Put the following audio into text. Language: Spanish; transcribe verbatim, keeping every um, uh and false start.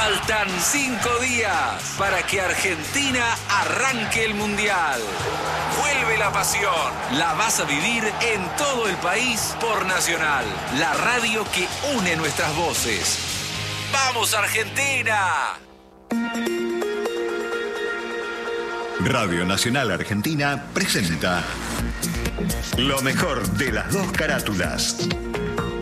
Faltan cinco días para que Argentina arranque el Mundial. Vuelve la pasión. La vas a vivir en todo el país por Nacional, la radio que une nuestras voces. ¡Vamos, Argentina! Radio Nacional Argentina presenta lo mejor de las dos carátulas.